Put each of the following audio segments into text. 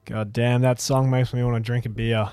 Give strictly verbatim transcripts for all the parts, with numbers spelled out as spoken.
God damn, that song makes me want to drink a beer.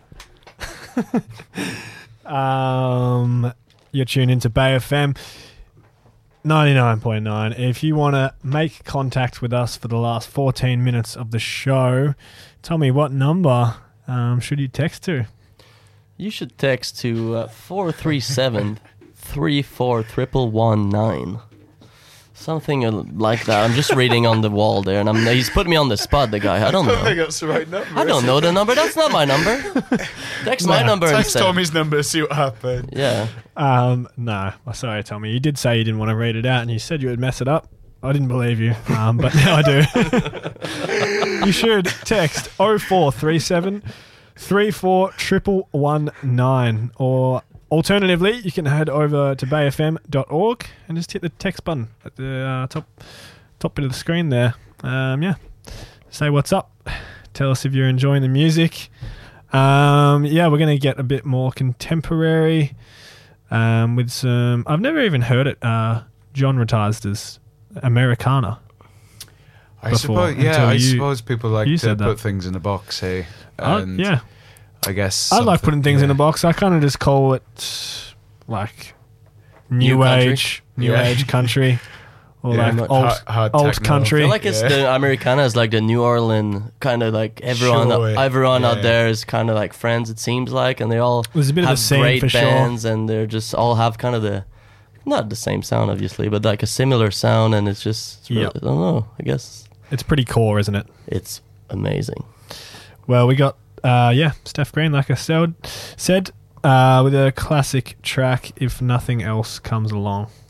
um, you're tuned into Bay F M ninety-nine point nine. If you want to make contact with us for the last fourteen minutes of the show, tell me what number um, should you text to? You should text to uh, four three seven, three four one one nine. Something like that. I'm just reading on the wall there, and I'm, he's put me on the spot, the guy. I don't I don't think know. that's the right number. I don't know the number. That's not my number. Text my No. number Text instead. Tommy's number, see what happened. Yeah. Um, no, well, sorry, Tommy. You did say you didn't want to read it out, and you said you would mess it up. I didn't believe you, um, but now I do. You should text oh four three seven, three four one one one nine, or alternatively, you can head over to bay f m dot org and just hit the text button at the uh, top top bit of the screen there. Um, yeah, say what's up. Tell us if you're enjoying the music. Um, yeah, we're going to get a bit more contemporary um, with some... I've never even heard it uh, genretized as Americana. I Before, suppose, yeah, until I you- suppose people like you to said put that. things in a box, hey? I- And yeah, I guess I like something- putting things yeah. in a box. I kind of just call it like new, New country. age, new Yeah. age country, or Yeah, like hard- old, hard old techno. country. I feel like it's Yeah. the Americana is like the New Orleans kind of like everyone. Sure, everyone yeah. out there is kind of like friends. It seems like, and they all There's a bit of have a scene great for sure. bands, and they're just all have kind of the not the same sound, obviously, but like a similar sound, and it's just it's really, Yep. I don't know. I guess It's pretty core, isn't it? it's amazing. Well, we got uh, yeah, Steph Green, like I said, said uh, with a classic track. If nothing else comes along.